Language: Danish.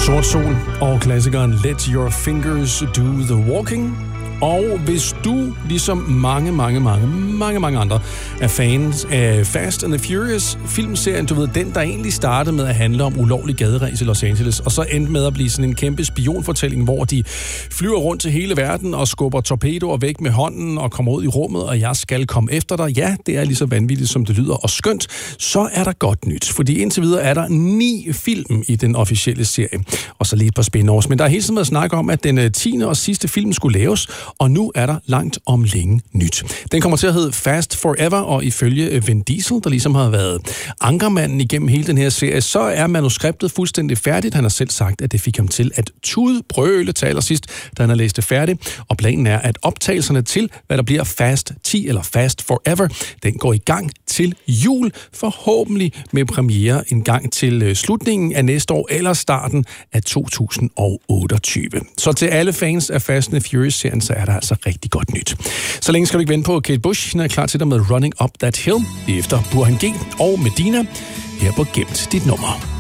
Sort Sol og klassikeren Let Your Fingers Do the Walking. Og hvis du, ligesom mange andre, er fans af Fast and the Furious filmserien, du ved, den der egentlig startede med at handle om ulovlig gaderæs i Los Angeles, og så endte med at blive sådan en kæmpe spionfortælling, hvor de flyver rundt til hele verden og skubber torpedoer væk med hånden og kommer ud i rummet, og jeg skal komme efter dig. Ja, det er lige så vanvittigt, som det lyder, og skønt. Så er der godt nyt, fordi indtil videre er der 9 film i den officielle serie, og så lige et par spin-offs. Men der er hele tiden at snakke om, at den 10. og sidste film skulle laves, og nu er der langt om længe nyt. Den kommer til at hedde Fast Forever, og ifølge Vin Diesel, der ligesom har været ankermanden igennem hele den her serie, så er manuskriptet fuldstændig færdigt. Han har selv sagt, at det fik ham til at tudbrøle til allersidst, da han har læst det færdigt. Og planen er, at optagelserne til, hvad der bliver Fast 10 eller Fast Forever, den går i gang til jul, forhåbentlig med premiere en gang til slutningen af næste år eller starten af 2028. Så til alle fans af Fast and Furious-serien, så er der altså rigtig godt nyt. Så længe skal du ikke vente på Kate Bush. Hun er klar til dig med Running Up That Hill, efter Burhan G og Medina, her på Gemt dit nummer.